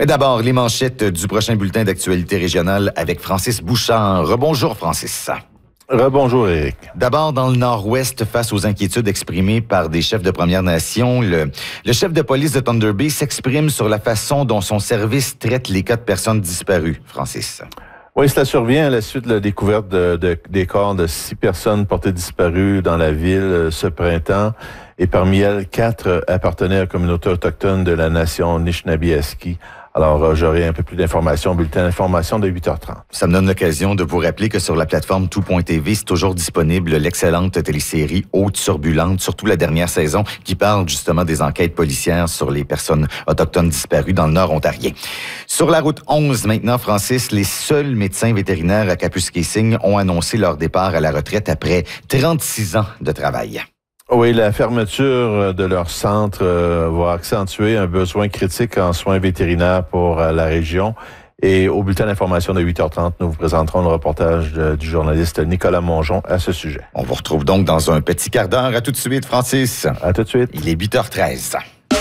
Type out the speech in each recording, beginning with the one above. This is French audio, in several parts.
Mais d'abord, les manchettes du prochain bulletin d'actualité régionale avec Francis Bouchard. Rebonjour, Francis. Rebonjour, Éric. D'abord, dans le Nord-Ouest, face aux inquiétudes exprimées par des chefs de Première Nation, le chef de police de Thunder Bay s'exprime sur la façon dont son service traite les cas de personnes disparues. Francis. Oui, cela survient à la suite de la découverte des corps de 6 personnes portées disparues dans la ville ce printemps. Et parmi elles, 4 appartenaient à la communauté autochtone de la nation Nishnabie-Aski. Alors, j'aurai un peu plus d'informations, bulletin d'information de 8h30. Ça me donne l'occasion de vous rappeler que sur la plateforme tout.tv, c'est toujours disponible l'excellente télésérie Haute Turbulente, surtout la dernière saison, qui parle justement des enquêtes policières sur les personnes autochtones disparues dans le Nord ontarien. Sur la route 11, maintenant, Francis, les seuls médecins vétérinaires à Kapuskasing ont annoncé leur départ à la retraite après 36 ans de travail. Oui, la fermeture de leur centre va accentuer un besoin critique en soins vétérinaires pour la région. Et au bulletin d'information de 8h30, nous vous présenterons le reportage du journaliste Nicolas Mongeon à ce sujet. On vous retrouve donc dans un petit quart d'heure. À tout de suite, Francis. À tout de suite. Il est 8h13.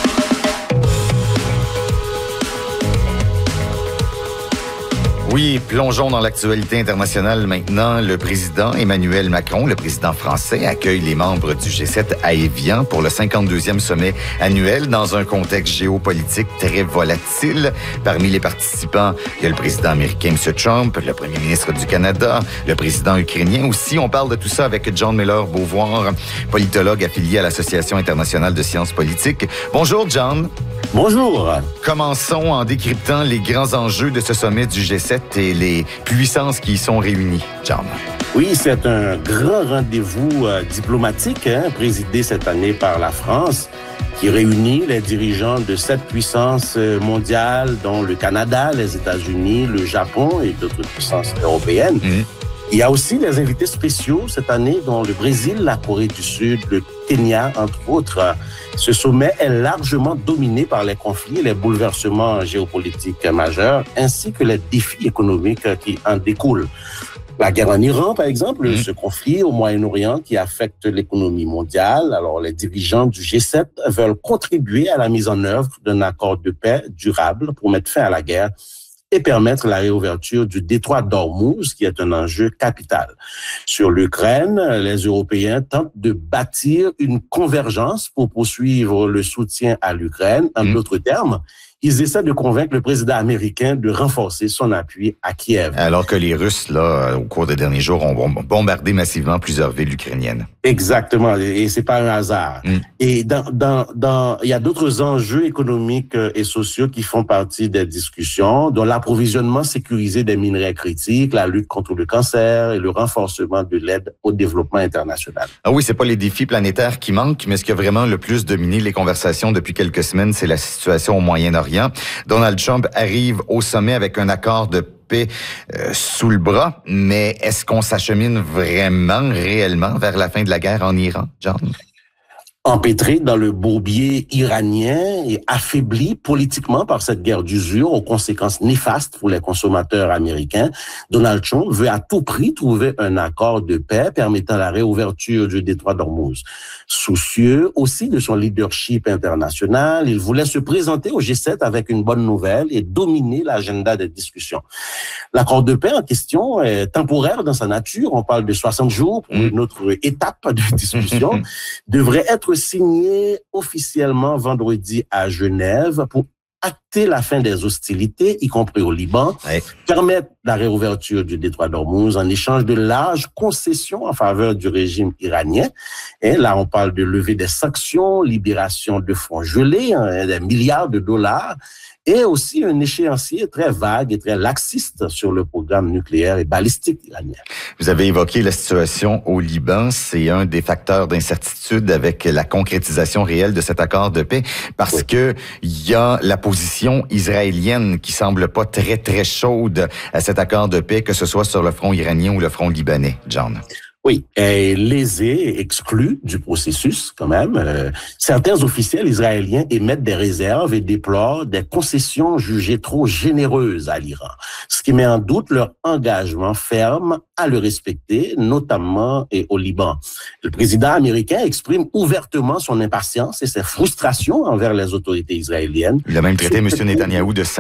Oui, plongeons dans l'actualité internationale maintenant. Le président Emmanuel Macron, le président français, accueille les membres du G7 à Évian pour le 52e sommet annuel dans un contexte géopolitique très volatile. Parmi les participants, il y a le président américain, M. Trump, le premier ministre du Canada, le président ukrainien aussi. On parle de tout ça avec John Miller-Beauvoir, politologue affilié à l'Association internationale de sciences politiques. Bonjour, John. Bonjour. Commençons en décryptant les grands enjeux de ce sommet du G7 et les puissances qui y sont réunies. John. Oui, c'est un grand rendez-vous diplomatique présidé cette année par la France qui réunit les dirigeants de 7 puissances mondiales, dont le Canada, les États-Unis, le Japon et d'autres puissances européennes. Il y a aussi des invités spéciaux cette année, dont le Brésil, la Corée du Sud, le Kenya, entre autres. Ce sommet est largement dominé par les conflits et les bouleversements géopolitiques majeurs, ainsi que les défis économiques qui en découlent. La guerre en Iran, par exemple, ce conflit au Moyen-Orient qui affecte l'économie mondiale. Alors, les dirigeants du G7 veulent contribuer à la mise en œuvre d'un accord de paix durable pour mettre fin à la guerre et permettre la réouverture du détroit d'Ormuz, qui est un enjeu capital. Sur l'Ukraine, les Européens tentent de bâtir une convergence pour poursuivre le soutien à l'Ukraine. En d'autres termes, ils essaient de convaincre le président américain de renforcer son appui à Kiev. Alors que les Russes, là, au cours des derniers jours, ont bombardé massivement plusieurs villes ukrainiennes. Exactement, et c'est pas un hasard. Et il y a d'autres enjeux économiques et sociaux qui font partie des discussions, dont l'approvisionnement sécurisé des minerais critiques, la lutte contre le cancer et le renforcement de l'aide au développement international. Ah oui, c'est pas les défis planétaires qui manquent, mais ce qui a vraiment le plus dominé les conversations depuis quelques semaines, c'est la situation au Moyen-Orient. Donald Trump arrive au sommet avec un accord de paix sous le bras, mais est-ce qu'on s'achemine vraiment, réellement, vers la fin de la guerre en Iran, John? Empêtré dans le bourbier iranien et affaibli politiquement par cette guerre d'usure aux conséquences néfastes pour les consommateurs américains, Donald Trump veut à tout prix trouver un accord de paix permettant la réouverture du détroit d'Ormuz. Soucieux aussi de son leadership international, il voulait se présenter au G7 avec une bonne nouvelle et dominer l'agenda des discussions. L'accord de paix en question est temporaire dans sa nature, on parle de 60 jours pour une autre étape de discussion, devrait être signé officiellement vendredi à Genève pour acter la fin des hostilités, y compris au Liban, permettre la réouverture du détroit d'Ormuz en échange de larges concessions en faveur du régime iranien. Et là, on parle de levée des sanctions, libération de fonds gelés, des milliards de dollars, et aussi un échéancier très vague et très laxiste sur le programme nucléaire et balistique iranien. Vous avez évoqué la situation au Liban. C'est un des facteurs d'incertitude avec la concrétisation réelle de cet accord de paix parce que il y a la position israélienne qui semble pas très, très chaude à cet accord de paix, que ce soit sur le front iranien ou le front libanais. John. Oui, lésé, exclu du processus quand même. Certains officiels israéliens émettent des réserves et déplorent des concessions jugées trop généreuses à l'Iran, ce qui met en doute leur engagement ferme à le respecter, notamment au Liban. Le président américain exprime ouvertement son impatience et ses frustrations envers les autorités israéliennes. Il a même traité M. Netanyahou de